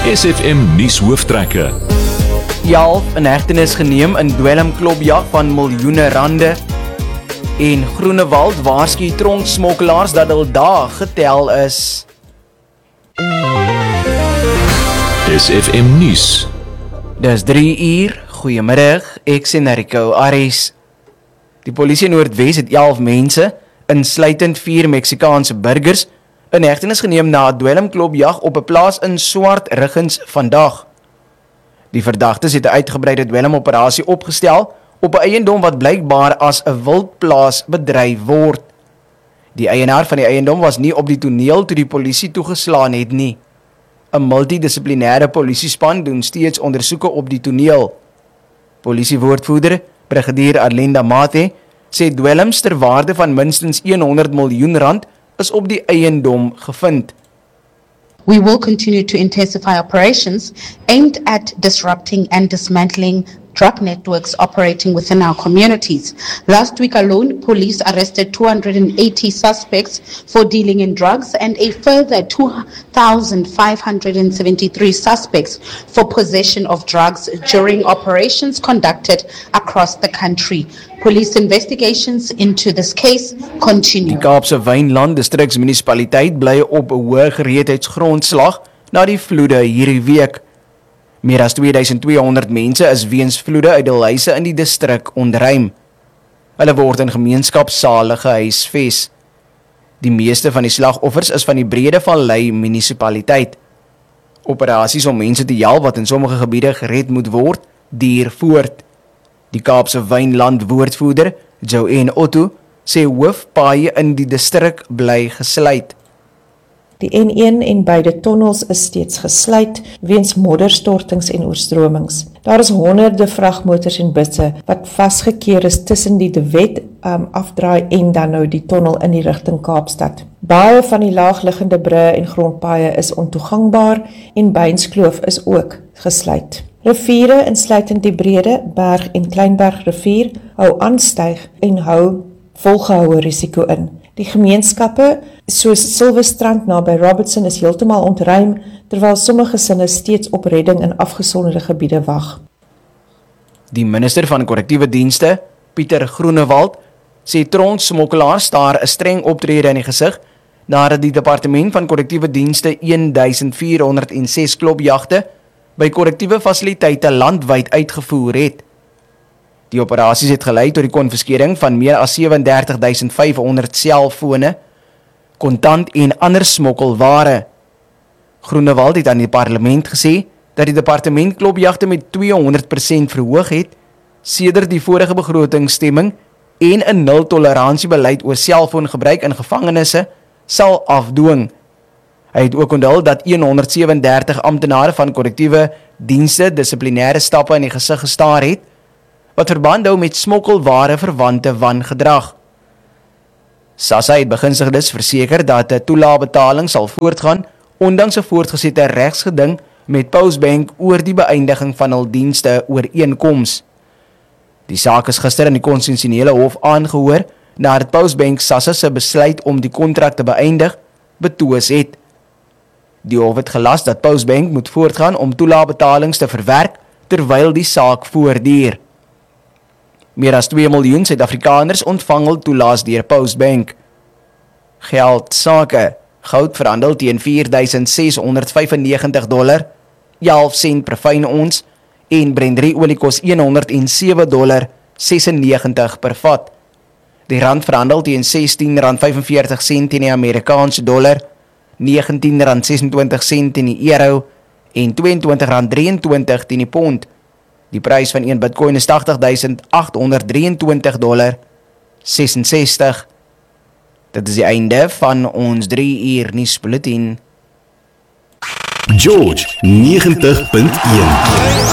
SFM nuus hooftrekke. Jalf in hegtenis geneem in dwelmklopjag van miljoene rande. En Groenewald waarsku tronksmokkelaars dat hul dae getel is. SFM nuus. Dis 3 uur, goeiemiddag, ek sien Rico Aries. Die polisie in Noordwes het 11 mense, insluitend 4 Meksikaanse burgers, in hegtenis geneem na 'n dwelmklopjag op 'n plaas in Swartruggens vandag. Die verdagtes het 'n uitgebreide dwelmoperasie opgestel op 'n eiendom wat blykbaar as 'n wildplaas bedryf word. Die eienaar van die eiendom was nie op die toneel toe die polisie toegeslaan het nie. 'n Multidissiplinêre polisiespan doen steeds ondersoeke op die toneel. Polisiewoordvoerder, Brigadier Arlinda Mate, sê dwelms ter waarde van minstens 100 miljoen rand is op die eiendom gevind. We will continue to intensify operations aimed at disrupting and dismantling drug networks operating within our communities. Last week alone, police arrested 280 suspects for dealing in drugs and a further 2,573 suspects for possession of drugs during operations conducted across the country. Police investigations into this case continue. Die Kaapse Wynland Distriksmunisipaliteit bly op 'n hoë gereedheidsgrondslag na die vloede hierdie week. Meer as 2200 mense is weens vloede uit hul huise in die distrik ontruim. Hulle word in gemeenskapssale gehuisves. Die meeste van die slagoffers is van die Breedevallei munisipaliteit. Operasies om mense te help wat in sommige gebiede gered moet word, duur voort. Die Kaapse Wynland woordvoerder, Joanne Otto, sê hoofpaaie in die distrik bly gesluit. Die N1 en beide tonnels is steeds gesluit weens modderstortings en oorstromings. Daar is honderde vragmotors en busse wat vasgekeer is tussen die De Wet afdraai en dan nou die tonnel in die rigting Kaapstad. Baie van die laagliggende brûe en grondpaaie is ontoegangbaar en Beinskloof is ook gesluit. Riviere, insluitend die Brede, Berg en Kleinberg rivier, hou aanstyg en hou volgehoue risiko in. Die gemeenskappe, soos Silverstrand naby Robertson, is heeltemal ontruim, terwyl sommige gesinne steeds op redding in afgesonderde gebiede wag. Die minister van korrektiewe dienste, Pieter Groenewald, sê tronksmokkelaars staar 'n streng optrede in die gesig, nadat die departement van korrektiewe dienste 1406 klopjagte by korrektiewe fasiliteite landwyd uitgevoer het. Die operasies het gelei tot die konfiskering van meer as 37.500 selfone, kontant en ander smokkelware. Groenewald het aan die parlement gesê dat die departement klopjagte met 200% verhoog het, sedert die vorige begrotingsstemming en 'n nul-toleransiebeleid oor selfoongebruik in gevangenisse sal afdwing. Hy het ook onthul dat 137 amptenare van korrektiewe dienste dissiplinêre stappe in die gesig gestaar het, wat verband hou met smokkelware verwante wangedrag. SASSA het begunstigdes verseker dat 'n toelaabetaling sal voortgaan, ondanks 'n voortgesette regsgeding met Postbank oor die beëindiging van hul dienste ooreenkoms. Die saak is gister in die konstitusionele hof aangehoor, nadat Postbank SASSA se besluit om die kontrak te beëindig betwis het. Die hof het gelas dat Postbank moet voortgaan om toelaabbetalings te verwerk terwyl die saak voortduur. Meer as 2 miljoen Suid-Afrikaners ontvang hul toelaas deur Postbank. Geldsake, goud verhandel teen $4,695, 11 sent per fyn ons, en Brent olie kos $107,96 per vat. Die rand verhandel teen R16,45 teen die Amerikaanse dollar, R19,26 teen die euro en R22,23 teen die pond. Die prys van 1 Bitcoin is $80,823,66. Dit is die einde van ons 3 uur nuusbulletin. George 90.1